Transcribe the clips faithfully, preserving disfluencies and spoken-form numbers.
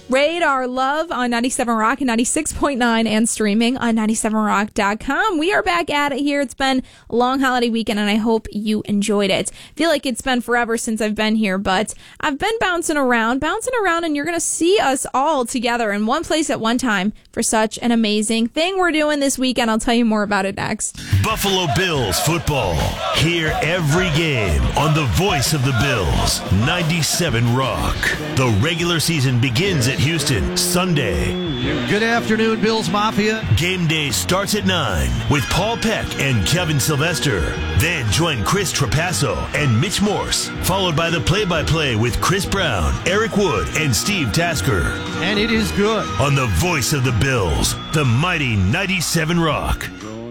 Radar Love on ninety-seven Rock and ninety-six point nine and streaming on ninety-seven rock dot com. We are back at it here. It's been a long holiday weekend, and I hope you enjoyed it. I feel like it's been forever since I've been here, but I've been bouncing around, bouncing around, and you're going to see us all together in one place at one time for such an amazing thing we're doing this weekend. I'll tell you more about it next. Buffalo Bills football. Hear every game on the voice of the Bills, ninety-seven Rock. The regular season begins at Houston Sunday. Good afternoon, Bills Mafia. Game day starts at nine with Paul Peck and Kevin Sylvester. Then join Chris Trapasso and Mitch Morse, followed by the play-by-play with Chris Brown, Eric Wood, and Steve Tasker. And it is good. On the voice of the Bills, the mighty ninety-seven Rock.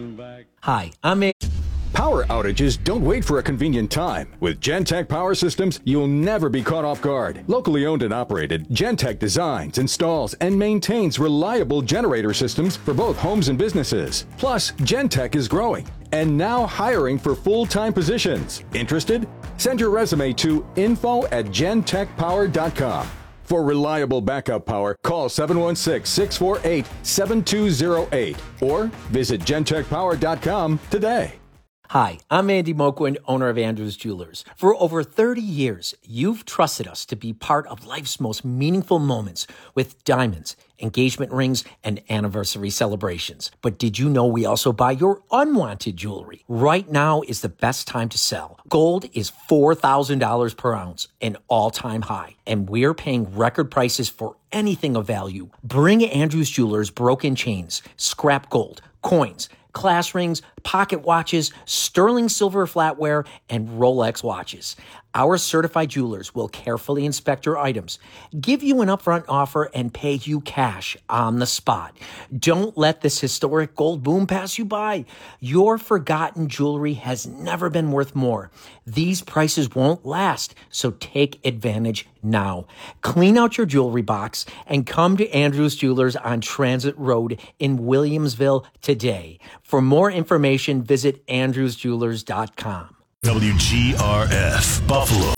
Hi, I'm a... Power outages don't wait for a convenient time. With Gentech Power Systems, you'll never be caught off guard. Locally owned and operated, Gentech designs, installs, and maintains reliable generator systems for both homes and businesses. Plus, Gentech is growing and now hiring for full-time positions. Interested? Send your resume to info at gentech power dot com. For reliable backup power, call seven one six, six four eight, seven two zero eight or visit gentech power dot com today. Hi, I'm Andy Moquin, owner of Andrews Jewelers. For over thirty years, you've trusted us to be part of life's most meaningful moments with diamonds, engagement rings, and anniversary celebrations. But did you know we also buy your unwanted jewelry? Right now is the best time to sell. Gold is four thousand dollars per ounce, an all-time high, and we're paying record prices for anything of value. Bring Andrews Jewelers broken chains, scrap gold, coins, class rings, pocket watches, sterling silver flatware, and Rolex watches. Our certified jewelers will carefully inspect your items, give you an upfront offer, and pay you cash on the spot. Don't let this historic gold boom pass you by. Your forgotten jewelry has never been worth more. These prices won't last, so take advantage now. Clean out your jewelry box and come to Andrews Jewelers on Transit Road in Williamsville today. For more information, visit andrews jewelers dot com. W G R F Buffalo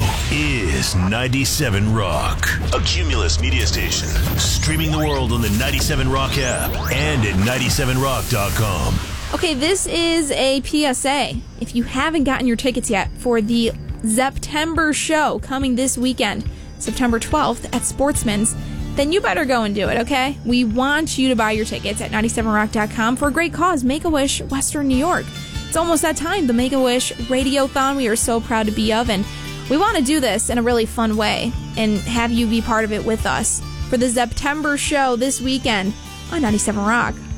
is ninety-seven Rock, a Cumulus media station, streaming the world on the ninety-seven Rock app and at ninety-seven rock dot com. Okay, this is a P S A. If you haven't gotten your tickets yet for the September show coming this weekend, September twelfth at Sportsman's, then you better go and do it, okay? We want you to buy your tickets at ninety-seven rock dot com for a great cause, Make-A-Wish, Western New York. It's almost that time, the Make-A-Wish Radiothon we are so proud to be of, and we want to do this in a really fun way and have you be part of it with us for the September show this weekend on ninety-seven Rock.